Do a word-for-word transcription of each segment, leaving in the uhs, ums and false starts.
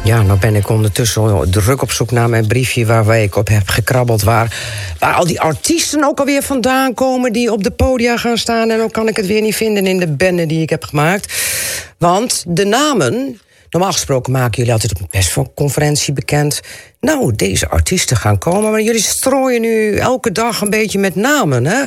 Ja, nou ben ik ondertussen druk op zoek naar mijn briefje waar ik op heb gekrabbeld. Waar, waar al die artiesten ook alweer vandaan komen die op de podia gaan staan. En dan kan ik het weer niet vinden in de bende die ik heb gemaakt. Want de namen, normaal gesproken maken jullie altijd op een persconferentie bekend. Nou, deze artiesten gaan komen, maar jullie strooien nu elke dag een beetje met namen, hè?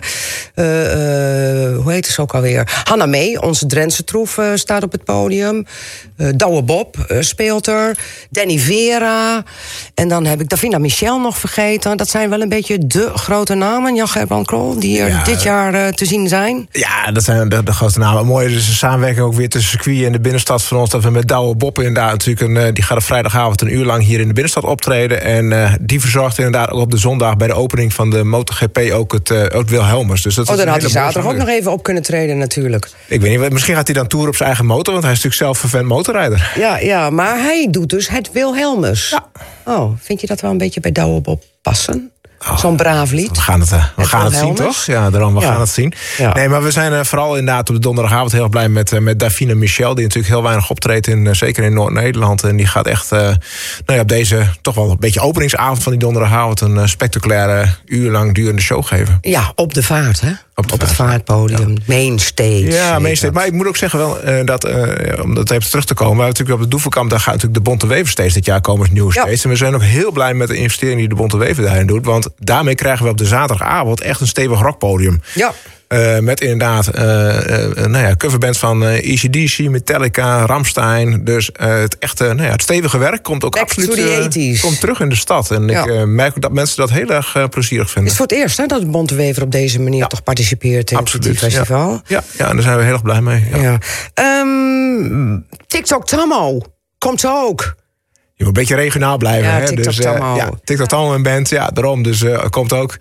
Uh, uh, hoe heet ze ook alweer? Hanna Mee, onze Drentse troef, uh, staat op het podium. Uh, Douwe Bob uh, speelt er. Danny Vera. En dan heb ik Davina Michel nog vergeten. Dat zijn wel een beetje de grote namen, Jan Gerbrand Krol, die er ja, dit jaar uh, te zien zijn. Ja, dat zijn de, de grote namen. Mooi is de samenwerking ook weer tussen circuit en de binnenstad van ons. Dat we met Douwe Bob inderdaad natuurlijk een, uh, die gaat op vrijdagavond een uur lang hier in de binnenstad optreden. En uh, die verzorgt inderdaad ook op de zondag bij de opening van de MotoGP ook het, uh, ook Wilhelmus. Dus dat oh, is dan had hij zaterdag ook nog even op kunnen treden natuurlijk. Ik weet niet, misschien gaat hij dan toeren op zijn eigen motor, want hij is natuurlijk zelf een fan motorrijder. Ja, ja, maar hij doet dus het Wilhelmus. Ja. Oh, vind je dat wel een beetje bij Douwe Bob passen? Oh, zo'n braaf lied. We gaan het, uh, we gaan het zien, toch? Ja, daarom, we ja. gaan het zien. Ja. Nee, maar we zijn uh, vooral inderdaad op de donderdagavond heel erg blij met, uh, met Davina Michel, die natuurlijk heel weinig optreedt, in, uh, zeker in Noord-Nederland. En die gaat echt uh, nou ja, op deze toch wel een beetje openingsavond van die donderdagavond een uh, spectaculaire, uur lang durende show geven. Ja, op de vaart, hè? Op, de op vaart. Het vaartpodium, ja. Mainstage. Ja, mainstage. Maar ik moet ook zeggen wel, uh, dat, uh, om dat even terug te komen, we hebben natuurlijk op de Doevelkamp, daar gaat natuurlijk de Bonte Wever steeds dit jaar komen als nieuwe stage. Ja. En we zijn ook heel blij met de investering die de Bonte Wever daarin doet, want daarmee krijgen we op de zaterdagavond echt een stevig rockpodium. Ja. Uh, met inderdaad uh, uh, nou ja, coverbands van uh, A C D C, Metallica, Rammstein. Dus uh, het echte, nou ja, het stevige werk komt ook Back absoluut uh, komt terug in de stad. En ja. ik uh, merk ook dat mensen dat heel erg uh, plezierig vinden. Het is voor het eerst hè, dat Bonte Wever op deze manier ja. toch participeert in absoluut, het festival. Ja. Ja, ja, en daar zijn we heel erg blij mee. Ja. Ja. Um, TikTok Tammo komt ook. Je moet een beetje regionaal blijven. Ja, hè? TikTok dus, uh, Tammo. Ja, TikTok Tammo en band, ja, daarom. Dus uh, komt ook.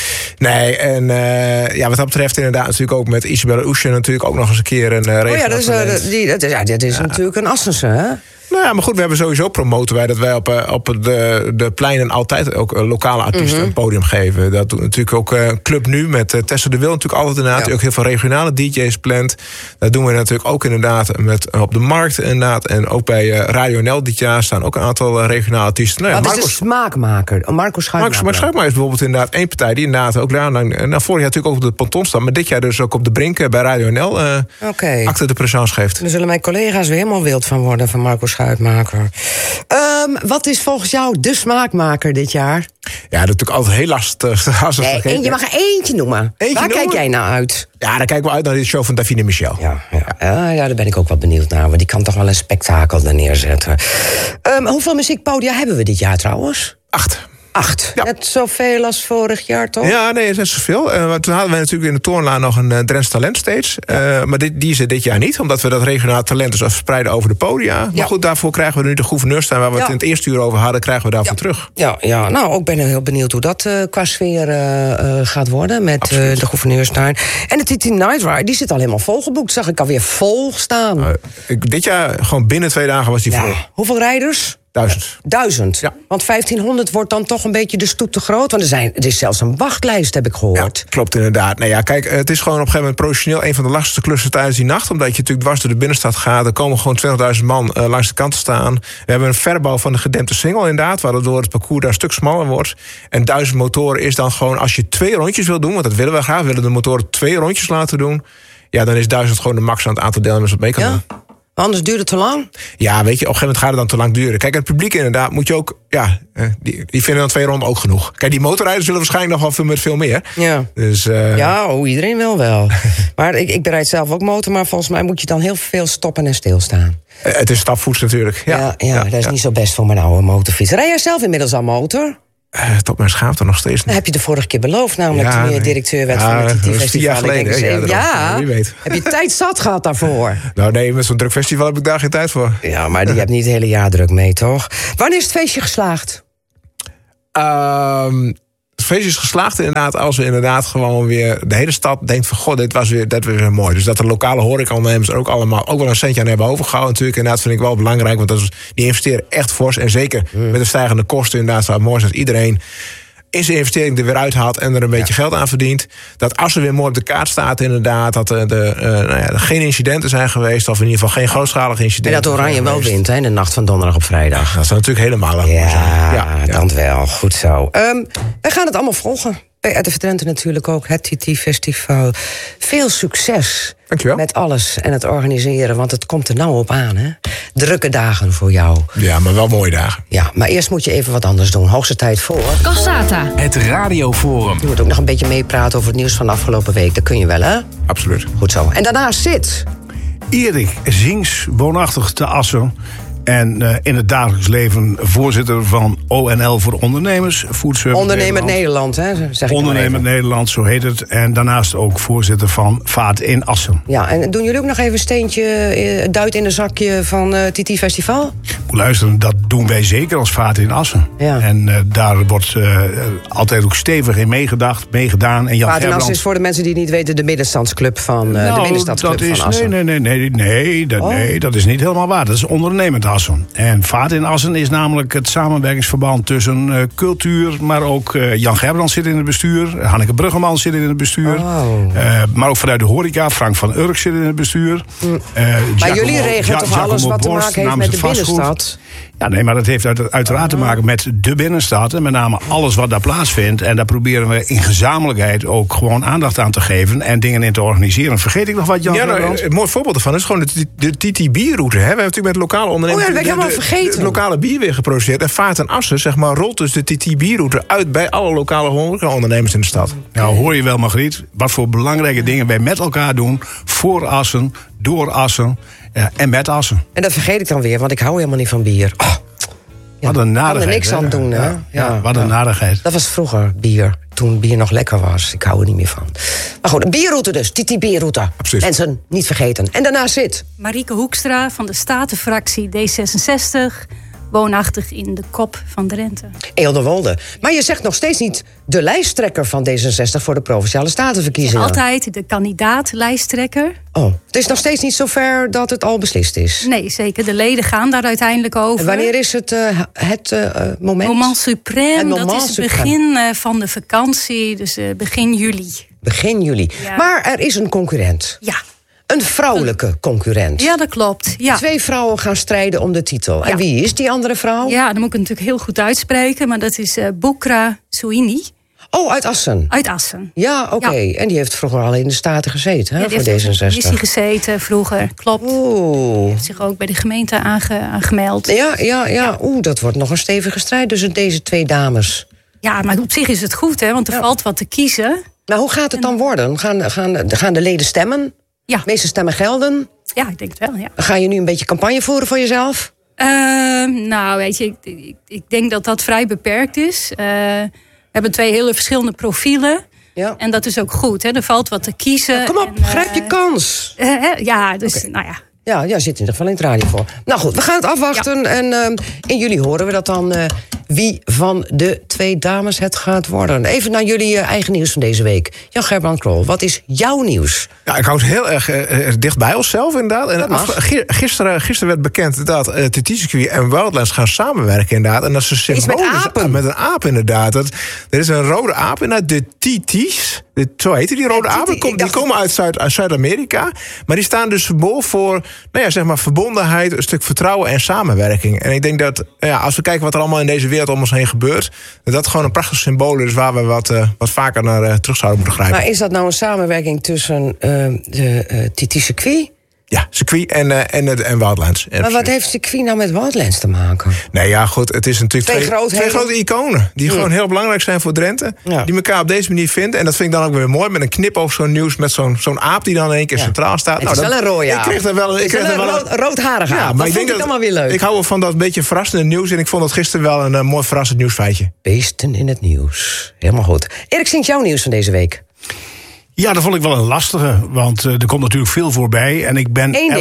Nee, en uh, ja, wat dat betreft inderdaad natuurlijk ook met Isabelle Oesje natuurlijk ook nog eens een keer een uh, regionaal oh ja, dat is, uh, die, dat is, ja, dat is ja. natuurlijk een Assense, hè? Nou ja, maar goed, we hebben sowieso promoten wij dat wij op, op de, de pleinen altijd ook lokale artiesten mm-hmm. een podium geven. Dat doet natuurlijk ook uh, Club Nu met uh, Tessa de Wil natuurlijk altijd inderdaad. Ja. Die ook heel veel regionale D J's plant. Dat doen we natuurlijk ook inderdaad met, op de markt inderdaad. En ook bij uh, Radio N L dit jaar staan ook een aantal uh, regionale artiesten. Nou ja, Wat Marcos, is de smaakmaker? Oh, Marco Schuitmaker. Marco Schuitmaker is bijvoorbeeld inderdaad één partij die inderdaad ook lang, nou, vorig jaar natuurlijk ook op de ponton staat. Maar dit jaar dus ook op de Brink bij Radio N L uh, okay. acte de présence geeft. Dan zullen mijn collega's weer helemaal wild van worden van Marco Schuitmaker. Um, wat is volgens jou de smaakmaker dit jaar? Ja, dat is natuurlijk altijd heel lastig. Nee, en je mag er eentje noemen. Eentje Waar noemen? Kijk jij nou uit? Ja, daar kijken we uit naar de show van Davina Michel. Ja, ja. Ja, ja, daar ben ik ook wel benieuwd naar. Want die kan toch wel een spektakel daar neerzetten. Um, hoeveel muziekpodia hebben we dit jaar trouwens? Acht. Acht. Ja. Net zoveel als vorig jaar, toch? Ja, nee, net zoveel. Uh, toen hadden we natuurlijk in de Toornlaan nog een uh, Drents Talent Stage. Uh, maar dit, die is er dit jaar niet, omdat we dat regionaal talent dus verspreiden over de podia. Maar ja. goed, daarvoor krijgen we nu de gouverneurstuin, waar we ja. het in het eerste uur over hadden, krijgen we daarvoor ja. terug. Ja, ja, nou, ik ben heel benieuwd hoe dat uh, qua sfeer uh, uh, gaat worden met uh, de gouverneurstuin. En de T T Night Ride, die zit al helemaal volgeboekt. Zag ik alweer vol staan. Uh, ik, dit jaar, gewoon binnen twee dagen was die ja. vol. Hoeveel rijders? Duizend. Duizend? Ja. Want vijftienhonderd wordt dan toch een beetje de stoet te groot. Want er, zijn, er is zelfs een wachtlijst, heb ik gehoord. Ja, klopt inderdaad. Nou ja, kijk, het is gewoon op een gegeven moment professioneel een van de lastigste klussen tijdens die nacht. Omdat je natuurlijk dwars door de binnenstad gaat. Er komen gewoon twintigduizend man uh, langs de kant te staan. We hebben een verbouw van de gedempte singel inderdaad, waardoor het parcours daar een stuk smaller wordt. En duizend motoren is dan gewoon, als je twee rondjes wil doen, want dat willen we graag, we willen de motoren twee rondjes laten doen. Ja, dan is duizend gewoon de max aan het aantal deelnemers wat mee kan ja. doen. Anders duurt het te lang? Ja, weet je, op een gegeven moment gaat het dan te lang duren. Kijk, het publiek inderdaad moet je ook, ja, die, die vinden dan twee ronden ook genoeg. Kijk, die motorrijders zullen waarschijnlijk nog wel veel met veel meer. Ja, dus, uh... ja oh, iedereen wil wel. Maar ik, ik bereid zelf ook motor, maar volgens mij moet je dan heel veel stoppen en stilstaan. Uh, het is stapvoets natuurlijk. Ja, ja, ja, ja dat is ja. niet zo best voor mijn oude motorfiets. Rij jij zelf inmiddels al motor? Uh, tot mijn schaamte nog steeds niet. Dat heb je de vorige keer beloofd, namelijk ja, toen je directeur werd ja, van het T T-festival. Vier jaar geleden. Ja, ja, ja. Wie weet. Heb je tijd zat gehad daarvoor? Nou nee, met zo'n druk festival heb ik daar geen tijd voor. Ja, maar die hebt niet het hele jaar druk mee, toch? Wanneer is het feestje geslaagd? Um, het feestje is geslaagd inderdaad als we inderdaad gewoon weer de hele stad denkt van god, dit was weer, dit was weer mooi. Dus dat de lokale horecaondernemers er ook allemaal ook wel een centje aan hebben overgehouden natuurlijk. Inderdaad vind ik wel belangrijk, want dat is, die investeren echt fors. En zeker mm. met de stijgende kosten inderdaad zou het mooi zijn dat iedereen in zijn investering er weer uithaalt en er een beetje ja. geld aan verdient. Dat Assen weer mooi op de kaart staat inderdaad. Dat er de, uh, nou ja, er geen incidenten zijn geweest. Of in ieder geval geen grootschalige incidenten. En dat Oranje wel wint, hè, de nacht van donderdag op vrijdag. Ja, dat is natuurlijk helemaal ja, ja, ja, dat wel. Goed zo. Um, wij gaan het allemaal volgen. Bij R T V Drenthe natuurlijk ook, het T T-festival. Veel succes Dankjewel. Met alles en het organiseren, want het komt er nou op aan, hè? Drukke dagen voor jou. Ja, maar wel mooie dagen. Ja, maar eerst moet je even wat anders doen. Hoogste tijd voor... Cassata. Het radioforum. Je moet ook nog een beetje meepraten over het nieuws van de afgelopen week. Dat kun je wel, hè? Absoluut. Goed zo. En daarna zit... Erik Zinks, woonachtig te Assen. En uh, in het dagelijks leven voorzitter van O N L voor ondernemers. Ondernemend Nederland, hè? Zeg ik Ondernemend Nederland, zo heet het. En daarnaast ook voorzitter van Vaart in Assen. Ja, en doen jullie ook nog even een steentje, uh, duit in de zakje van uh, T T-festival? Moet luisteren, dat doen wij zeker als Vaart in Assen. Ja. En uh, daar wordt uh, altijd ook stevig in meegedacht, meegedaan. En Jan Vaart in Gerbrands... Assen is voor de mensen die het niet weten de middenstandsclub van uh, nou, de middenstadsclub dat is, van Assen. Nee, nee, nee, nee, nee, dat, oh. nee, dat is niet helemaal waar. Dat is ondernemend Assen. En Vaart in Assen is namelijk het samenwerkingsverband tussen uh, cultuur, maar ook uh, Jan Gerbrands zit in het bestuur, Hanneke Bruggeman zit in het bestuur, oh. uh, maar ook vanuit de horeca, Frank van Urk zit in het bestuur. Mm. Uh, maar Giacomo, jullie regelen toch alles wat te maken heeft met de binnenstad? Ja, nee, maar dat heeft uit, uiteraard te maken met de binnenstad. En met name alles wat daar plaatsvindt. En daar proberen we in gezamenlijkheid ook gewoon aandacht aan te geven. En dingen in te organiseren. Vergeet ik nog wat, Jan? Ja, nou, een mooi voorbeeld daarvan is gewoon de, de T T bierroute. Hè? We hebben natuurlijk met lokale ondernemers... Oh ja, dat ben ik helemaal vergeten. De, de lokale bier weer geproduceerd. En Vaart in Assen, zeg maar, rolt dus de T T bierroute uit bij alle lokale ondernemers in de stad. Nou, hoor je wel, Margriet, wat voor belangrijke dingen wij met elkaar doen. Voor Assen, door Assen uh, en met Assen. En dat vergeet ik dan weer, want ik hou helemaal niet van bier. Oh. Ja, wat een narigheid. Ik kan er niks aan doen, hè? Ja, ja, ja, wat een ja. narigheid. Dat was vroeger bier, toen bier nog lekker was. Ik hou er niet meer van. Maar goed, een bierroute dus, T T bierroute. Absoluut. Mensen, niet vergeten. En daarna zit... Marieke Hoekstra van de Statenfractie D zesenzestig... woonachtig in de kop van Drenthe. Eelde-Wolde. Maar je zegt nog steeds niet de lijsttrekker van D zesenzestig... voor de Provinciale Statenverkiezingen. Altijd de kandidaat-lijsttrekker. Oh, het is nog steeds niet zover dat het al beslist is? Nee, zeker. De leden gaan daar uiteindelijk over. En wanneer is het, uh, het uh, moment? Moment suprême, moment dat is het begin uh, van de vakantie, dus uh, begin juli. Begin juli. Ja. Maar er is een concurrent. Ja. Een vrouwelijke concurrent. Ja, dat klopt. Ja. Twee vrouwen gaan strijden om de titel. Ja. En wie is die andere vrouw? Ja, dan moet ik het natuurlijk heel goed uitspreken. Maar dat is uh, Boukra Souini. Oh, uit Assen? Uit Assen. Ja, oké. Okay. Ja. En die heeft vroeger al in de Staten gezeten, hè, ja, voor D zesenzestig. Is hij gezeten vroeger, klopt. Oeh. Hij heeft zich ook bij de gemeente aange, aangemeld. Ja, ja, ja. Oeh, dat wordt nog een stevige strijd tussen deze twee dames. Ja, maar op zich is het goed, hè, want er ja. valt wat te kiezen. Maar hoe gaat het dan worden? Gaan, gaan, gaan de leden stemmen? Ja. De meeste stemmen gelden? Ja, ik denk het wel, ja. Ga je nu een beetje campagne voeren voor jezelf? Uh, nou, weet je, ik, ik, ik denk dat dat vrij beperkt is. Uh, we hebben twee hele verschillende profielen. Ja. En dat is ook goed, hè. Er valt wat te kiezen. Ja, kom op, en, uh, grijp je kans. Uh, ja, dus, okay. nou ja. Ja, jij zit in ieder geval in het radio voor. Nou goed, we gaan het afwachten. Ja. En uh, in juli horen we dat dan... Uh, wie van de twee dames het gaat worden. Even naar jullie uh, eigen nieuws van deze week. Jan Gerbrand Krol, wat is jouw nieuws? Ja, ik hou het heel erg uh, dicht bij onszelf inderdaad. En af, gisteren, gisteren werd bekend dat uh, T T-circuit en Wildlands gaan samenwerken inderdaad. En dat ze symbolisch met apen. Met een aap inderdaad. Dat, er is een rode aap inderdaad, de T T's. De, zo heten die rode ja, apen. Die dacht... komen uit, Zuid, uit Zuid-Amerika. Maar die staan dus symbool voor nou ja, zeg maar verbondenheid, een stuk vertrouwen en samenwerking. En ik denk dat ja, als we kijken wat er allemaal in deze wereld om ons heen gebeurt, dat dat gewoon een prachtig symbool is waar we wat, uh, wat vaker naar uh, terug zouden moeten grijpen. Maar is dat nou een samenwerking tussen uh, de uh, T T-circuit? Ja, circuit en, uh, en, en Wildlands. Maar wat heeft circuit nou met Wildlands te maken? Nee, ja, goed, het is natuurlijk twee, twee, twee grote iconen. Die ja. gewoon heel belangrijk zijn voor Drenthe. Ja. Die elkaar op deze manier vinden. En dat vind ik dan ook weer mooi. Met een knipoog zo'n nieuws met zo'n, zo'n aap die dan in één keer ja. centraal staat. Het nou, is dat, wel een rode aap. Ik kreeg er wel, ik kreeg er wel een rood, roodharige aap. Ja, maar dat ik vond ik allemaal weer leuk. Ik hou van dat beetje verrassende nieuws. En ik vond dat gisteren wel een uh, mooi verrassend nieuwsfeitje. Beesten in het nieuws. Helemaal goed. Erik, zingt jouw nieuws van deze week? Ja, dat vond ik wel een lastige, want uh, er komt natuurlijk veel voorbij. En ik ben Eén erg... ding.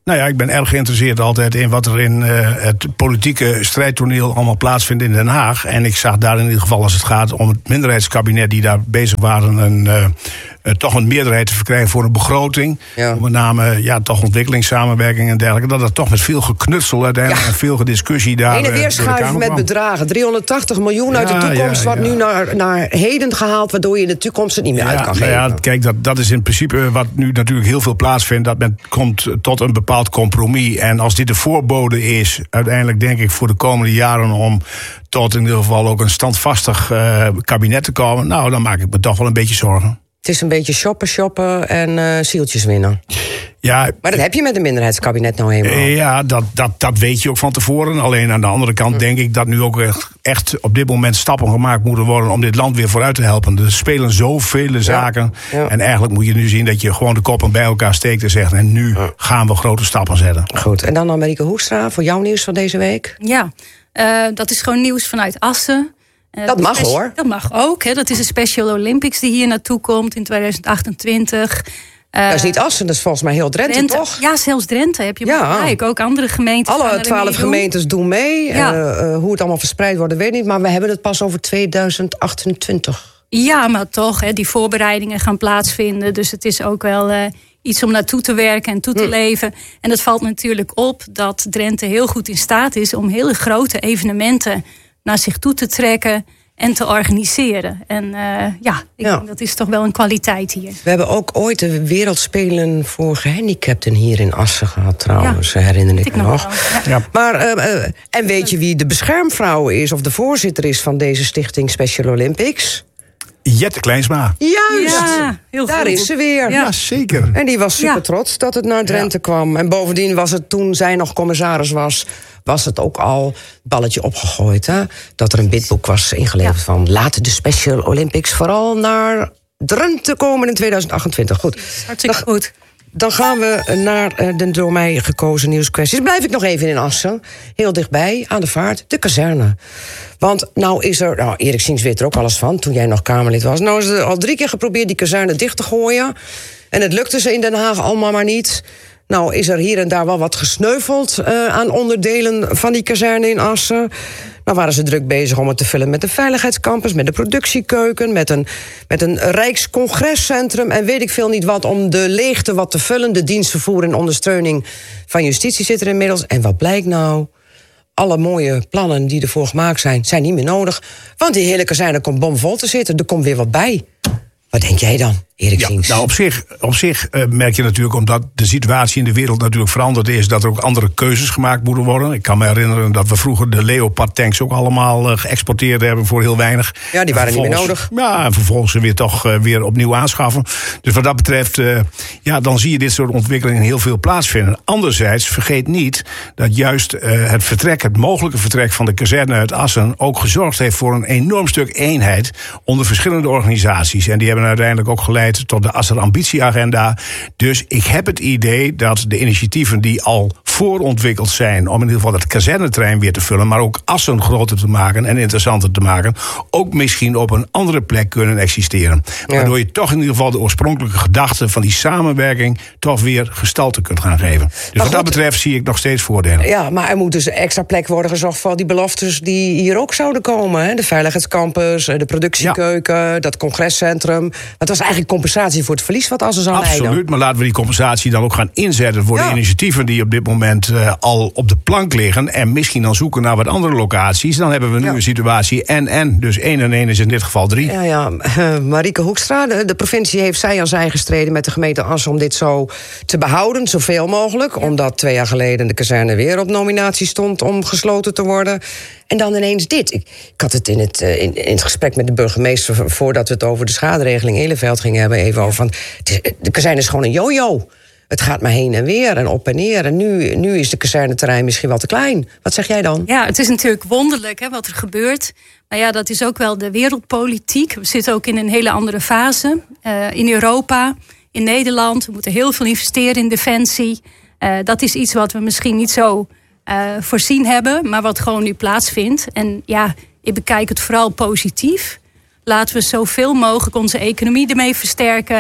Nou ja, ik ben erg geïnteresseerd altijd in wat er in uh, het politieke strijdtoneel allemaal plaatsvindt in Den Haag. En ik zag daar in ieder geval, als het gaat om het minderheidskabinet die daar bezig waren, een, uh, uh, toch een meerderheid te verkrijgen voor een begroting. Ja. Met name ja, toch ontwikkelingssamenwerking en dergelijke. Dat er toch met veel geknutsel uiteindelijk ja. en veel gediscussie daar. Heen en weer schuiven met bedragen. driehonderdtachtig miljoen uit ja, de toekomst, ja, ja. wat nu naar, naar heden gehaald, waardoor je in de toekomst het niet meer ja, uit kan geven. Ja, kijk, dat, dat is in principe wat nu natuurlijk heel veel plaatsvindt. Dat men komt tot een bepaald compromis. En als dit de voorbode is, uiteindelijk denk ik voor de komende jaren om tot in ieder geval ook een standvastig uh, kabinet te komen, nou, dan maak ik me toch wel een beetje zorgen. Het is een beetje shoppen, shoppen en uh, zieltjes winnen. Ja, maar dat heb je met een minderheidskabinet nou helemaal. Ja, dat, dat, dat weet je ook van tevoren. Alleen aan de andere kant hm. denk ik dat nu ook echt, echt op dit moment stappen gemaakt moeten worden om dit land weer vooruit te helpen. Er spelen zoveel zaken. Ja, ja. En eigenlijk moet je nu zien dat je gewoon de koppen bij elkaar steekt en zegt, en nu ja. gaan we grote stappen zetten. Goed, en dan Marieke Hoekstra voor jouw nieuws van deze week. Ja, uh, dat is gewoon nieuws vanuit Assen. Uh, dat mag speci- hoor. Dat mag ook. Hè. Dat is de Special Olympics die hier naartoe komt in tweeduizend achtentwintig. Uh, dat is niet Assen, dat is volgens mij heel Drenthe, Drenthe. toch? Ja, zelfs Drenthe heb je ja. gelijk. Ook andere gemeenten. Alle twaalf gemeentes doen mee. Ja. Uh, uh, hoe het allemaal verspreid wordt, weet ik niet. Maar we hebben het pas over tweeduizend achtentwintig. Ja, maar toch, hè, die voorbereidingen gaan plaatsvinden. Dus het is ook wel uh, iets om naartoe te werken en toe te hm. leven. En het valt natuurlijk op dat Drenthe heel goed in staat is om hele grote evenementen naar zich toe te trekken en te organiseren. En uh, ja, ik ja. denk dat is toch wel een kwaliteit hier. We hebben ook ooit de Wereldspelen voor gehandicapten hier in Assen gehad, trouwens. Ja, herinner ik, ik me nog. nog. Ja. Ja. Maar, uh, uh, en weet je wie de beschermvrouw is of de voorzitter is van deze stichting Special Olympics? Jette Kleinsma. Juist, ja, heel daar goed. is ze weer. Ja, zeker. En die was super ja. trots dat het naar Drenthe ja. kwam. En bovendien was het, toen zij nog commissaris was, was het ook al het balletje opgegooid. Hè? Dat er een bidboek was ingeleverd ja. van laat de Special Olympics vooral naar Drenthe komen in tweeduizend achtentwintig. Goed. Hartstikke dan, goed. Dan gaan we naar de door mij gekozen nieuwskwesties. Blijf ik nog even in Assen. Heel dichtbij, aan de vaart, de kazerne. Want nou is er, nou Erik Siens weet er ook alles van, toen jij nog Kamerlid was. Nou is er al drie keer geprobeerd die kazerne dicht te gooien. En het lukte ze in Den Haag allemaal maar niet. Nou is er hier en daar wel wat gesneuveld uh, aan onderdelen van die kazerne in Assen. Nou waren ze druk bezig om het te vullen met de veiligheidscampus, met de productiekeuken, met een, met een Rijkscongrescentrum en weet ik veel niet wat om de leegte wat te vullen. De dienstvervoer en ondersteuning van justitie zit er inmiddels. En wat blijkt nou? Alle mooie plannen die ervoor gemaakt zijn, zijn niet meer nodig. Want die hele kazerne komt bomvol te zitten. Er komt weer wat bij. Wat denk jij dan, Erik Siens? Ja, nou op zich, op zich uh, merk je natuurlijk, omdat de situatie in de wereld natuurlijk veranderd is, dat er ook andere keuzes gemaakt moeten worden. Ik kan me herinneren dat we vroeger de Leopard-tanks ook allemaal uh, geëxporteerd hebben voor heel weinig. Ja, die waren niet meer nodig. Ja, en vervolgens ze weer toch uh, weer opnieuw aanschaffen. Dus wat dat betreft, uh, ja, dan zie je dit soort ontwikkelingen heel veel plaatsvinden. Anderzijds, vergeet niet dat juist uh, het vertrek, het mogelijke vertrek van de kazerne uit Assen ook gezorgd heeft voor een enorm stuk eenheid onder verschillende organisaties. En die hebben uiteindelijk ook geleid tot de Asser Ambitieagenda. Dus ik heb het idee dat de initiatieven die al voorontwikkeld zijn om in ieder geval het kazerneterrein weer te vullen, maar ook Assen groter te maken en interessanter te maken, ook misschien op een andere plek kunnen existeren. Ja. Waardoor je toch in ieder geval de oorspronkelijke gedachte van die samenwerking toch weer gestalte kunt gaan geven. Dus maar wat goed, dat betreft zie ik nog steeds voordelen. Ja, maar er moet dus extra plek worden gezocht voor die beloftes die hier ook zouden komen. Hè? De veiligheidscampus, de productiekeuken, ja. dat congrescentrum. Dat was eigenlijk compensatie voor het verlies wat Assen zou leiden. Absoluut, maar laten we die compensatie dan ook gaan inzetten voor ja. de initiatieven die op dit moment uh, al op de plank liggen en misschien dan zoeken naar wat andere locaties. Dan hebben we nu ja. een situatie en en. Dus één en één is in dit geval drie. Ja, ja. Uh, Marieke Hoekstra, de, de provincie heeft zij aan zij gestreden met de gemeente Assen om dit zo te behouden, zoveel mogelijk. Ja. Omdat twee jaar geleden de kazerne weer op nominatie stond om gesloten te worden. En dan ineens dit. Ik, ik had het in het, uh, in, in het gesprek met de burgemeester, voordat we het over de schaderegeling Eleveld gingen hebben, even over van, is, de kazerne is gewoon een yo-yo. Het gaat maar heen en weer en op en neer. En nu, nu is de kazerneterrein misschien wel te klein. Wat zeg jij dan? Ja, het is natuurlijk wonderlijk hè, wat er gebeurt. Maar ja, dat is ook wel de wereldpolitiek. We zitten ook in een hele andere fase. Uh, in Europa, in Nederland. We moeten heel veel investeren in defensie. Uh, dat is iets wat we misschien niet zo uh, voorzien hebben, maar wat gewoon nu plaatsvindt. En ja, ik bekijk het vooral positief. Laten we zoveel mogelijk onze economie ermee versterken.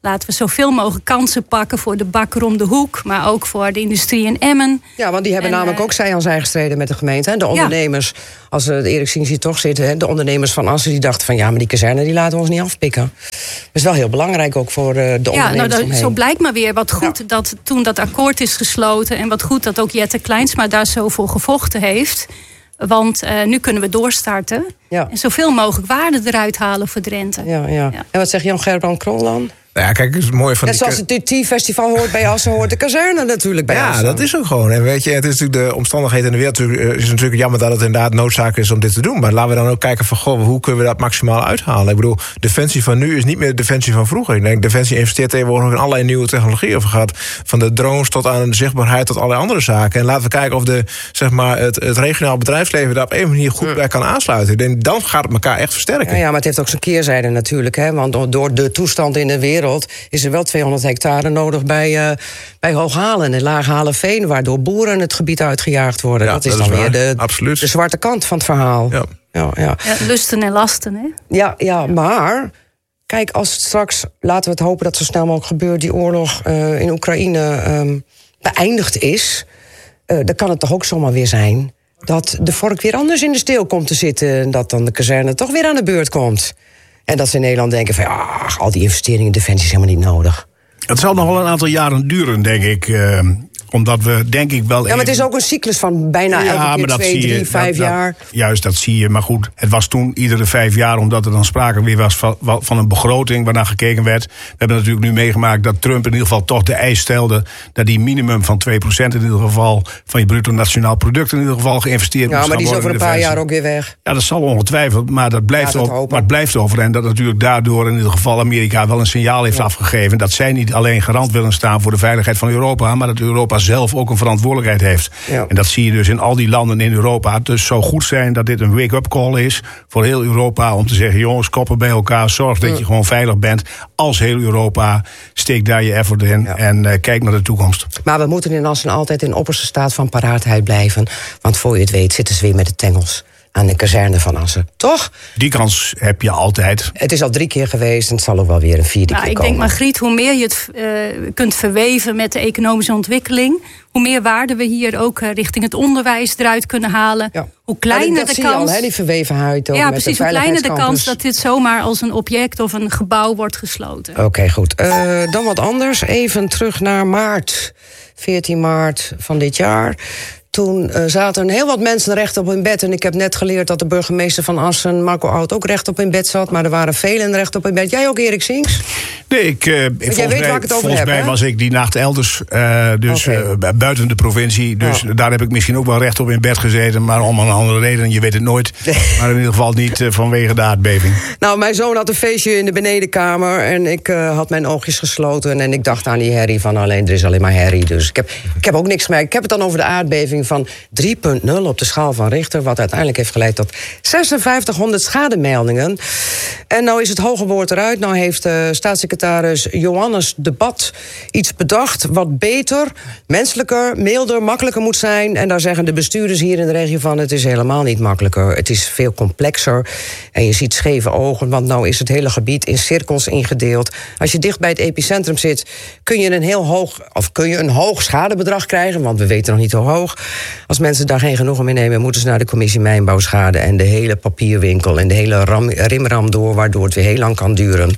Laten we zoveel mogelijk kansen pakken voor de bakker om de hoek, maar ook voor de industrie in Emmen. Ja, want die hebben en, namelijk uh, ook zij aan zij gestreden met de gemeente. Hè? De ondernemers, ja. als uh, de Erik Sings hier toch zitten, hè? De ondernemers van Assen die dachten van ja, maar die kazerne die laten we ons niet afpikken. Dat is wel heel belangrijk ook voor uh, de ja, ondernemers nou, dat, omheen. Zo blijkt maar weer wat goed ja. dat toen dat akkoord is gesloten en wat goed dat ook Jette Kleinsma daar zo voor gevochten heeft. Want uh, nu kunnen we doorstarten. Ja. En zoveel mogelijk waarde eruit halen voor Drenthe. Ja, ja. ja. En wat zegt Jan Gerbrand Krol dan? Ja, kijk, het is mooi van. Net zoals het T T-festival hoort bij Assen, hoort de kazerne natuurlijk bij ja, Assen. Ja, dat is ook gewoon. En weet je, het is natuurlijk de omstandigheden in de wereld. Het is natuurlijk jammer dat het inderdaad noodzaak is om dit te doen. Maar laten we dan ook kijken van, goh, hoe kunnen we dat maximaal uithalen? Ik bedoel, Defensie van nu is niet meer de Defensie van vroeger. Ik denk, Defensie investeert tegenwoordig in allerlei nieuwe technologieën. Of gaat van de drones tot aan de zichtbaarheid tot allerlei andere zaken. En laten we kijken of de, zeg maar, het, het regionaal bedrijfsleven daar op een manier goed bij kan aansluiten. Ik denk, dan gaat het elkaar echt versterken. Ja, ja, maar het heeft ook zijn keerzijde natuurlijk. Hè? Want door de toestand in de wereld is er wel tweehonderd hectare nodig bij, uh, bij Hooghalen en Laaghalenveen, waardoor boeren het gebied uitgejaagd worden. Ja, dat is dat dan is weer de, Absoluut. de zwarte kant van het verhaal. Ja. Ja, ja. Ja, lusten en lasten, hè? Ja, ja, maar kijk, als het straks, laten we het hopen dat zo snel mogelijk gebeurt, die oorlog uh, in Oekraïne um, beëindigd is, uh, dan kan het toch ook zomaar weer zijn dat de vork weer anders in de steel komt te zitten en dat dan de kazerne toch weer aan de beurt komt. En dat ze in Nederland denken van ja, al die investeringen in defensie is helemaal niet nodig. Het zal nog wel een aantal jaren duren, denk ik. Uh, omdat we, denk ik wel... Ja, maar het is ook een cyclus van bijna ja, elke keer twee, drie, je, vijf dat, jaar. Dat, juist, dat zie je. Maar goed, het was toen iedere vijf jaar, omdat er dan sprake weer was van, van een begroting waarnaar gekeken werd. We hebben natuurlijk nu meegemaakt dat Trump in ieder geval toch de eis stelde dat die minimum van twee procent in ieder geval van je bruto nationaal product in ieder geval geïnvesteerd ja, moest maar worden. Ja, maar die is over een paar jaar ook weer weg. Ja, dat zal ongetwijfeld, maar dat blijft, ja, dat over, maar het blijft over. En dat natuurlijk daardoor in ieder geval Amerika wel een signaal heeft ja. afgegeven dat zij niet alleen garant willen staan voor de veiligheid van Europa, maar dat Europa zelf ook een verantwoordelijkheid heeft. Ja. En dat zie je dus in al die landen in Europa. Het dus zou goed zijn dat dit een wake-up call is voor heel Europa om te zeggen, jongens, koppen bij elkaar, zorg dat je gewoon veilig bent. Als heel Europa, steek daar je effort in ja. en uh, kijk naar de toekomst. Maar we moeten in Assen altijd in opperste staat van paraatheid blijven. Want voor je het weet zitten ze weer met de tengels aan de kazerne van Assen. Toch? Die kans heb je altijd. Het is al drie keer geweest en het zal ook wel weer een vierde nou, keer ik komen. Ik denk, Margriet, hoe meer je het uh, kunt verweven met de economische ontwikkeling, hoe meer waarde we hier ook uh, richting het onderwijs eruit kunnen halen. Ja. Hoe kleiner dat, dat de zie kans... Je al, hè, die verwevenheid. Ja, met precies. de hoe kleiner de kans dat dit zomaar als een object of een gebouw wordt gesloten. Oké, okay, goed. Uh, dan wat anders. Even terug naar maart. veertien maart van dit jaar. Toen uh, zaten heel wat mensen recht op hun bed. En ik heb net geleerd dat de burgemeester van Assen, Marco Oud, ook recht op hun bed zat. Maar er waren velen recht op hun bed. Jij ook, Erik Sings? Nee, ik, uh, volgens jij weet mij, waar ik het over volgens heb, mij hè? was ik die nacht elders. Uh, dus okay. uh, buiten de provincie. Dus oh. daar heb ik misschien ook wel recht op in bed gezeten. Maar om een andere reden, je weet het nooit. Maar in ieder geval niet uh, vanwege de aardbeving. Nou, mijn zoon had een feestje in de benedenkamer. En ik uh, had mijn oogjes gesloten. En ik dacht aan die herrie van alleen, er is alleen maar herrie. Dus ik heb, ik heb ook niks gemerkt. Ik heb het dan over de aardbeving van drie punt nul op de schaal van Richter. Wat uiteindelijk heeft geleid tot zesenvijftighonderd schademeldingen. En nou is het hoge woord eruit. Nou heeft uh, staatssecretaris Johannes de Bad iets bedacht wat beter, menselijker, milder, makkelijker moet zijn. En daar zeggen de bestuurders hier in de regio van, het is helemaal niet makkelijker. Het is veel complexer. En je ziet scheve ogen, want nou is het hele gebied in cirkels ingedeeld. Als je dicht bij het epicentrum zit, kun je een heel hoog, of kun je een hoog schadebedrag krijgen, want we weten nog niet hoe hoog. Als mensen daar geen genoegen mee nemen, moeten ze naar de commissie mijnbouwschade en de hele papierwinkel en de hele ram, rimram door, waardoor het weer heel lang kan duren.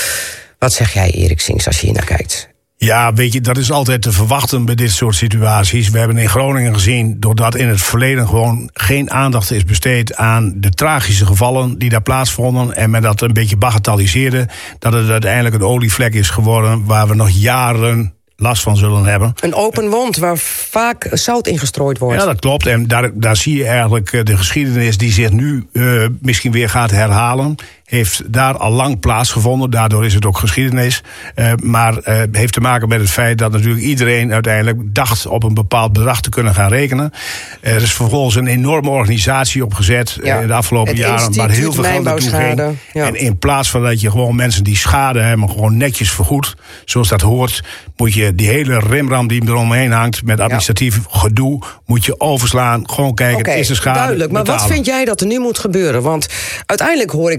Wat zeg jij, Erik Sings, als je hier naar kijkt? Ja, weet je, dat is altijd te verwachten bij dit soort situaties. We hebben in Groningen gezien, doordat in het verleden gewoon geen aandacht is besteed aan de tragische gevallen die daar plaatsvonden en men dat een beetje bagatelliseerde, dat het uiteindelijk een olievlek is geworden waar we nog jaren last van zullen hebben. Een open wond waar vaak zout ingestrooid wordt. Ja, dat klopt. En daar, daar zie je eigenlijk de geschiedenis die zich nu uh, misschien weer gaat herhalen. Heeft daar al lang plaatsgevonden. Daardoor is het ook geschiedenis. Uh, maar uh, heeft te maken met het feit dat natuurlijk iedereen uiteindelijk dacht op een bepaald bedrag te kunnen gaan rekenen. Er is vervolgens een enorme organisatie opgezet ja, uh, de afgelopen jaren waar heel veel geld naartoe ging. Ja. En in plaats van dat je gewoon mensen die schade hebben gewoon netjes vergoed, zoals dat hoort, moet je die hele rimram die eromheen hangt met administratief ja. gedoe, moet je overslaan. Gewoon kijken, okay, is de schade duidelijk. Maar betalen. Wat vind jij dat er nu moet gebeuren? Want uiteindelijk hoor ik, hè, je bent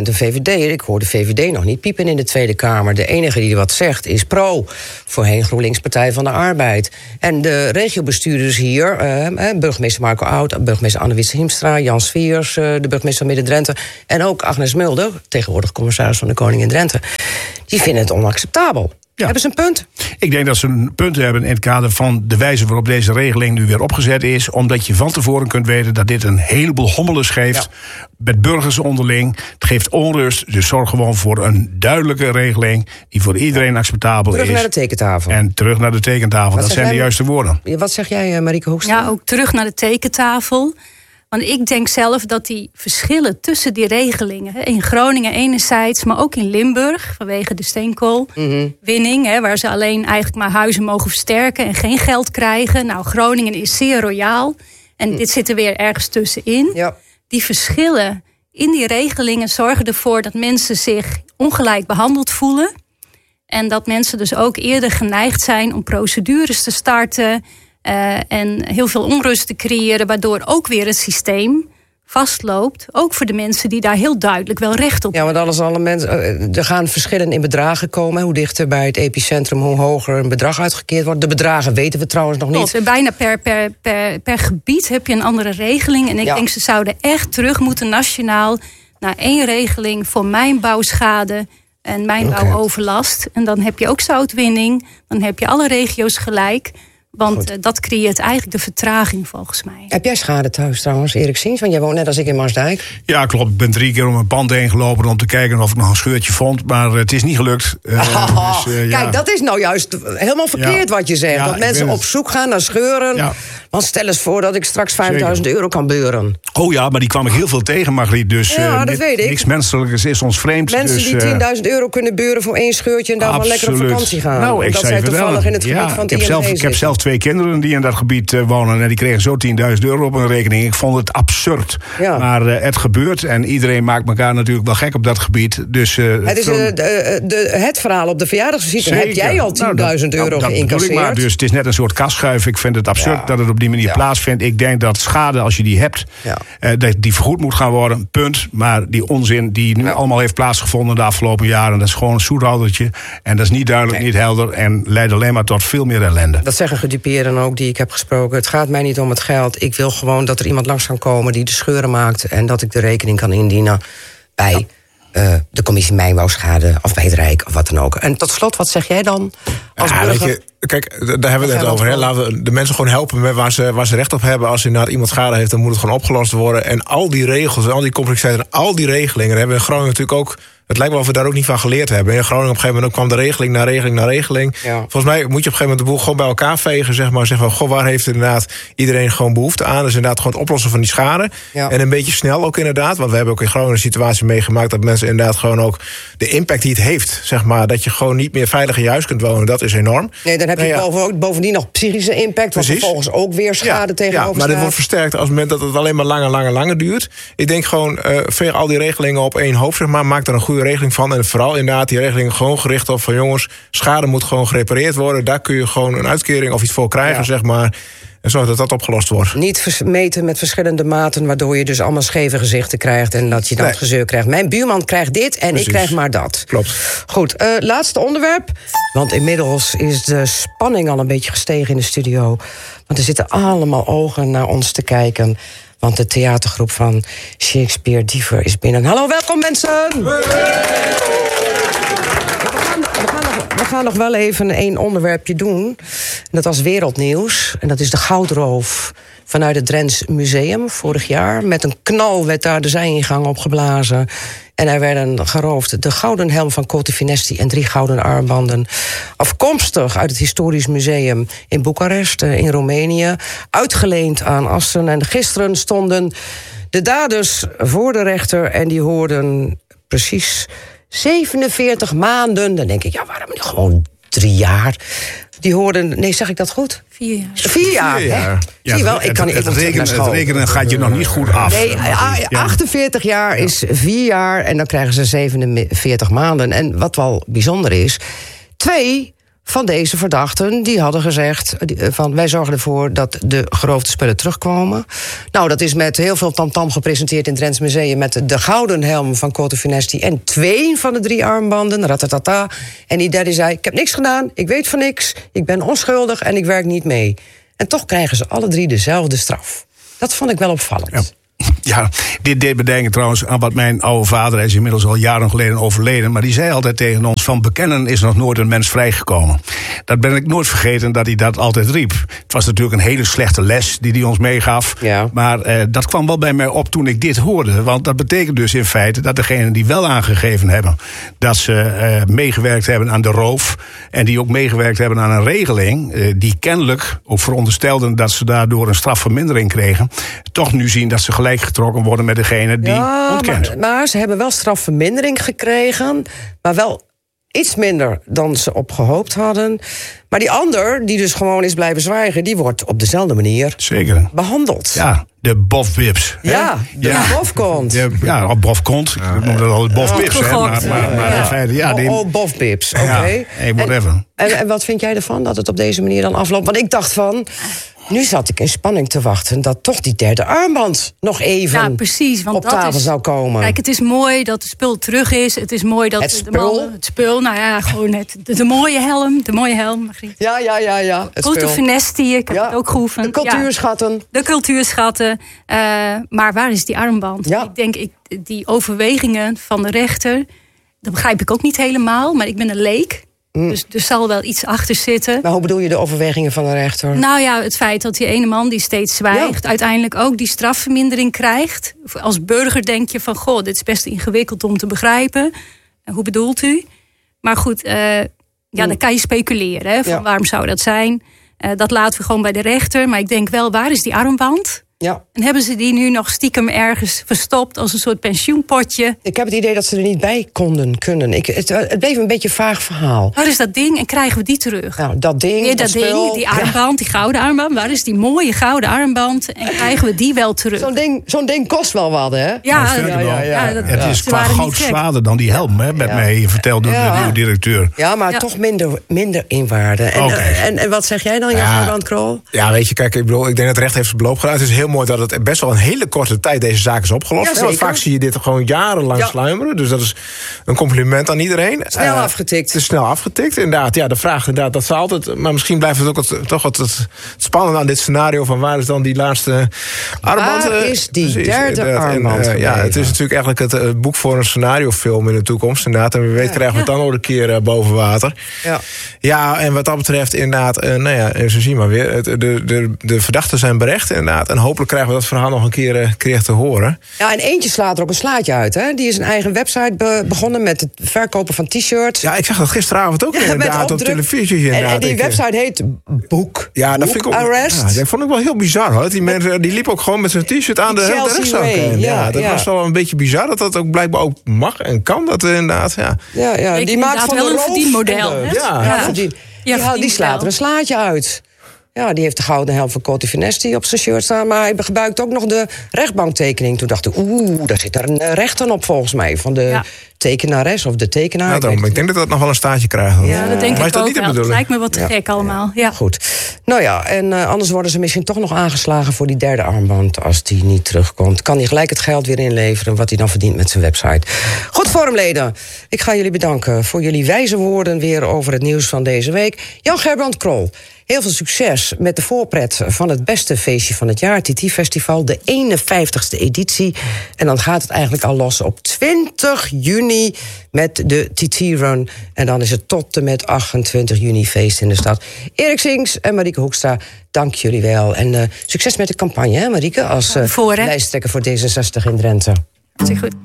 bent een V V D'er. Ik hoor de V V D nog niet piepen in de Tweede Kamer. De enige die wat zegt is pro. Voorheen GroenLinks Partij van de Arbeid. En de regiobestuurders hier, uh, burgemeester Marco Oud, burgemeester Anne-Wietse Hiemstra, Jan Sviers, uh, de burgemeester van Midden-Drenthe, en ook Agnes Mulder, tegenwoordig commissaris van de Koning in Drenthe, die vinden het onacceptabel. Ja. Hebben ze een punt? Ik denk dat ze een punt hebben in het kader van de wijze waarop deze regeling nu weer opgezet is. Omdat je van tevoren kunt weten dat dit een heleboel hommeles geeft. Ja. Met burgers onderling. Het geeft onrust. Dus zorg gewoon voor een duidelijke regeling die voor iedereen acceptabel terug is. Terug naar de tekentafel. En terug naar de tekentafel. Wat dat zijn de juiste woorden. Wat zeg jij, Marieke Hoekstra? Ja, ook terug naar de tekentafel. Want ik denk zelf dat die verschillen tussen die regelingen, in Groningen enerzijds, maar ook in Limburg, vanwege de steenkoolwinning, mm-hmm. waar ze alleen eigenlijk maar huizen mogen versterken en geen geld krijgen. Nou, Groningen is zeer royaal en mm. dit zit er weer ergens tussenin. Ja. Die verschillen in die regelingen zorgen ervoor dat mensen zich ongelijk behandeld voelen. En dat mensen dus ook eerder geneigd zijn om procedures te starten. Uh, en heel veel onrust te creëren, waardoor ook weer het systeem vastloopt. Ook voor de mensen die daar heel duidelijk wel recht op hebben. Ja, want alles, alle mensen, er gaan verschillen in bedragen komen. Hoe dichter bij het epicentrum, hoe hoger een bedrag uitgekeerd wordt. De bedragen weten we trouwens nog niet. Tot, bijna per, per, per, per gebied heb je een andere regeling. En ik ja. denk ze zouden echt terug moeten nationaal naar één regeling voor mijnbouwschade en mijnbouwoverlast. En dan heb je ook zoutwinning. Dan heb je alle regio's gelijk. Want uh, dat creëert eigenlijk de vertraging volgens mij. Heb jij schade thuis trouwens, Erik Siens? Want jij woont net als ik in Marsdijk. Ja, klopt. Ik ben drie keer om een pand heen gelopen om te kijken of ik nog een scheurtje vond. Maar uh, het is niet gelukt. Uh, oh, dus, uh, kijk, ja. dat is nou juist helemaal verkeerd ja. wat je zegt. Ja, dat mensen op zoek gaan naar scheuren. Ja. Want stel eens voor dat ik straks vijfduizend euro kan beuren. Oh ja, maar die kwam ik heel veel tegen, Margriet. Dus ja, uh, dat weet ik. Niks menselijks is ons vreemd. Mensen dus, die tienduizend euro kunnen beuren voor één scheurtje en daarvan lekker op vakantie gaan. Nou, ik dat zei zij toevallig in het gebied ja, van ik heb, zelf, ik heb zelf twee kinderen die in dat gebied uh, wonen. En die kregen zo tienduizend euro op een rekening. Ik vond het absurd. Ja. Maar uh, het gebeurt. En iedereen maakt elkaar natuurlijk wel gek op dat gebied. Dus, uh, het is uh, de, de, het verhaal op de verjaardagsvisite. Heb jij al tienduizend nou, euro nou, geïncasseerd? Maar. Dus het is net een soort kasschuif. Ik vind het absurd ja. dat het op die manier ja. plaatsvindt. Ik denk dat schade, als je die hebt, ja. uh, dat die vergoed moet gaan worden. Punt. Maar die onzin die nu ja. allemaal heeft plaatsgevonden de afgelopen jaren, dat is gewoon een zoethoudertje. En dat is niet duidelijk, nee. niet helder. En leidt alleen maar tot veel meer ellende. Dat zeggen gedupeerden ook die ik heb gesproken. Het gaat mij niet om het geld. Ik wil gewoon dat er iemand langs kan komen die de scheuren maakt en dat ik de rekening kan indienen bij ja. uh, de commissie Mijnbouwschade of bij het Rijk of wat dan ook. En tot slot, wat zeg jij dan als ja, burger? Weet je, kijk, daar hebben we het net over. Hè. Laten we de mensen gewoon helpen met waar ze, waar ze recht op hebben. Als inderdaad iemand schade heeft, dan moet het gewoon opgelost worden. En al die regels, al die complexiteiten, al die regelingen, daar hebben we in Groningen natuurlijk ook. Het lijkt wel of we daar ook niet van geleerd hebben. In Groningen op een gegeven moment kwam de regeling naar regeling naar regeling. Ja. Volgens mij moet je op een gegeven moment de boel gewoon bij elkaar vegen. Zeg maar, zeggen van, goh, waar heeft inderdaad iedereen gewoon behoefte aan? Dus inderdaad gewoon het oplossen van die schade. Ja. En een beetje snel ook inderdaad. Want we hebben ook in Groningen een situatie meegemaakt dat mensen inderdaad gewoon ook de impact die het heeft, zeg maar, dat je gewoon niet meer veilig in je huis kunt wonen. Dat is enorm. Nee, dan heb je nou, ja. bovendien nog psychische impact. Wat vervolgens ook weer schade ja. tegenover Ja, maar dit wordt versterkt als het moment dat het alleen maar langer, langer, langer duurt. Ik denk gewoon, uh, veeg al die regelingen op één hoop, zeg maar. Maak er een goede regeling van. En vooral inderdaad die regeling gewoon gericht op van jongens, schade moet gewoon gerepareerd worden. Daar kun je gewoon een uitkering of iets voor krijgen, ja. zeg maar. En zorg dat dat opgelost wordt. Niet meten met verschillende maten, waardoor je dus allemaal scheve gezichten krijgt en dat je dan nee. gezeur krijgt. Mijn buurman krijgt dit en Precies. ik krijg maar dat. Klopt. Goed, uh, laatste onderwerp. Want inmiddels is de spanning al een beetje gestegen in de studio. Want er zitten allemaal ogen naar ons te kijken. Want de theatergroep van Shakespeare Diever is binnen. Hallo, welkom mensen! We gaan nog wel even één onderwerpje doen. Dat was wereldnieuws. En dat is de goudroof vanuit het Drents Museum vorig jaar. Met een knal werd daar de zijingang opgeblazen. En er werden geroofd de gouden helm van Cotifinesti en drie gouden armbanden. Afkomstig uit het Historisch Museum in Boekarest, in Roemenië. Uitgeleend aan Assen. En gisteren stonden de daders voor de rechter en die hoorden precies zevenenveertig maanden. Dan denk ik, ja, waarom niet gewoon drie jaar? Die hoorden, nee, zeg ik dat goed? Vier jaar. Vier jaar, Vier jaar. Hè? Ja, zie je wel, ik kan niet het, het, rekenen, het rekenen gaat je nog niet goed af. Nee, achtenveertig jaar is vier jaar en dan krijgen ze zevenenveertig maanden. En wat wel bijzonder is, twee van deze verdachten, die hadden gezegd van wij zorgen ervoor dat de geroofde spullen terugkomen. Nou, dat is met heel veel tamtam gepresenteerd in het Drents Museum met de gouden helm van Cote Funesti en twee van de drie armbanden, ratatata. En die derde zei, ik heb niks gedaan, ik weet van niks, ik ben onschuldig en ik werk niet mee. En toch krijgen ze alle drie dezelfde straf. Dat vond ik wel opvallend. Ja. Ja, dit deed me denken trouwens aan wat mijn oude vader, hij is inmiddels al jaren geleden overleden, maar die zei altijd tegen ons van bekennen is nog nooit een mens vrijgekomen. Dat ben ik nooit vergeten dat hij dat altijd riep. Het was natuurlijk een hele slechte les die hij ons meegaf, ja. maar eh, dat kwam wel bij mij op toen ik dit hoorde, want dat betekent dus in feite dat degenen die wel aangegeven hebben dat ze eh, meegewerkt hebben aan de roof en die ook meegewerkt hebben aan een regeling, eh, die kennelijk ook veronderstelden dat ze daardoor een strafvermindering kregen, toch nu zien dat ze gelijk getrokken worden met degene die ja, ontkent. Maar, maar ze hebben wel strafvermindering gekregen, maar wel iets minder dan ze op gehoopt hadden. Maar die ander, die dus gewoon is blijven zwijgen, die wordt op dezelfde manier Zeker. behandeld. Ja, de bofbips. Ja, de ja. bofkont. Ja, ja, of bofkont. Ik noem dat altijd bofbips. Ja, hè, maar, maar, maar ja. in feite, ja. Die, Oh, bofbips, oké. ja, hey, whatever. En, en, en wat vind jij ervan, dat het op deze manier dan afloopt? Want ik dacht van, nu zat ik in spanning te wachten dat toch die derde armband nog even Ja, precies, want op dat tafel is, zou komen. Kijk, het is mooi dat het spul terug is. Het is mooi dat Het de spul? mannen, het spul, nou ja, gewoon het, de, de mooie helm, de mooie helm, Margriet. Ja, ja, ja, ja. Het Cote spul. Funesti, ik heb Ja, het ook geoefend. De cultuurschatten. Ja, de cultuurschatten. Uh, maar waar is die armband? Ja. Ik denk, ik, die overwegingen van de rechter, dat begrijp ik ook niet helemaal. Maar ik ben een leek, mm. dus er zal wel iets achter zitten. Maar hoe bedoel je de overwegingen van de rechter? Nou ja, het feit dat die ene man die steeds zwijgt, Ja. uiteindelijk ook die strafvermindering krijgt. Als burger denk je van, goh, dit is best ingewikkeld om te begrijpen. Hoe bedoelt u? Maar goed, uh, ja, dan kan je speculeren. Hè, van Ja. waarom zou dat zijn? Uh, dat laten we gewoon bij de rechter. Maar ik denk wel, waar is die armband? Ja. En hebben ze die nu nog stiekem ergens verstopt als een soort pensioenpotje? Ik heb het idee dat ze er niet bij konden kunnen. Ik, het, het bleef een beetje een vaag verhaal. Waar is dat ding en krijgen we die terug? Nou, dat ding, Weer dat, dat spul. ding, die armband, die gouden armband. Waar is die mooie gouden armband? En krijgen we die wel terug? Zo'n ding, zo'n ding kost wel wat, hè? Ja, Ja, ja, ja, ja, dat- het is ze qua waren goud niet gek. zwaarder dan die helm, hè, met Ja. mij verteld door Ja. de nieuwe directeur. Ja, maar Ja. toch minder, minder in waarde. En, Oké. uh, en, en wat zeg jij dan, Jan Ja. Gerbrand Krol? Ja, weet je, kijk, ik bedoel, ik denk dat het recht heeft zijn beloop gedaan. Het is heel mooi dat het best wel een hele korte tijd deze zaak is opgelost. Ja, hè, want zeker. vaak zie je dit gewoon jarenlang Ja. sluimeren. Dus dat is een compliment aan iedereen. Snel Eh, afgetikt. Het is snel afgetikt, inderdaad. Ja, de vraag inderdaad, dat ze altijd... Maar misschien blijft het ook het, toch wat het spannende aan dit scenario van waar is dan die laatste armband? Waar eh, is die precies, derde inderdaad. En, armband eh, ja, gebleven? het is natuurlijk eigenlijk het eh, boek voor een scenariofilm in de toekomst, inderdaad. En wie weet krijgen we het dan nog een keer eh, boven water. Ja. Ja, en wat dat betreft inderdaad, eh, nou ja, zo zien we maar weer. Het, de, de, de verdachten zijn berecht inderdaad. En hopelijk krijgen we dat verhaal nog een keer, uh, keer te horen. Ja, en eentje slaat er ook een slaatje uit, hè? Die is een eigen website be- begonnen met het verkopen van t-shirts. Ja, ik zag dat gisteravond ook Ja, met inderdaad op opdruk. televisie. En, Inderdaad. en die Ik, eh, website heet Boek. Ja, dat vind ik ook. Arrest. Ja, dat vond ik wel heel bizar hoor. Die mensen die liepen ook gewoon met zijn t-shirt aan de, de Chelsea rechtszaak Way, heen. Ja, ja, dat ja. was wel een beetje bizar dat dat ook blijkbaar ook mag en kan. Dat inderdaad, ja. Ja, ja, Ik die vind maakt inderdaad van wel de een roof verdienmodel, en de- hè? Ja. Ja, Ja. verdien- Ja, die, haalt- die slaat er een slaatje uit. Ja, die heeft de gouden helm van Cote Funesti op zijn shirt staan. Maar hij gebruikt ook nog de rechtbanktekening. Toen dacht ik, oeh, daar zit er een eh, rechter op volgens mij. Van de Ja. tekenares of de tekenaar. Nou, Ik daarom, weet ik denk dat dat nog wel een staartje krijgt. Ja, dat denk maar ik is dat ook niet de wel. Het bedoeling? lijkt me wat te Ja. gek allemaal. Ja. Goed. Nou ja, en uh, anders worden ze misschien toch nog aangeslagen voor die derde armband als die niet terugkomt. Kan hij gelijk het geld weer inleveren wat hij dan verdient met zijn website. Goed, forumleden. Ik ga jullie bedanken voor jullie wijze woorden weer over het nieuws van deze week. Jan Gerbrand Krol. Heel veel succes met de voorpret van het beste feestje van het jaar, T T Festival, de eenenvijftigste editie. En dan gaat het eigenlijk al los op twintig juni met de T T-run. En dan is het tot en met achtentwintig juni feest in de stad. Erik Sings en Marieke Hoekstra, dank jullie wel. En uh, succes met de campagne, hè Marieke, als uh, Voor, hè? lijsttrekker voor D zesenzestig in Drenthe. Hartstikke goed.